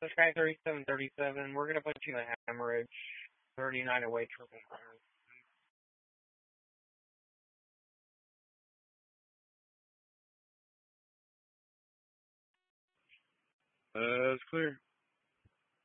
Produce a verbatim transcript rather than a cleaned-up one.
The Sky thirty-seven thirty-seven, we're going to put you in a hemorrhage. thirty-nine away, triple fire. Uh, it's clear.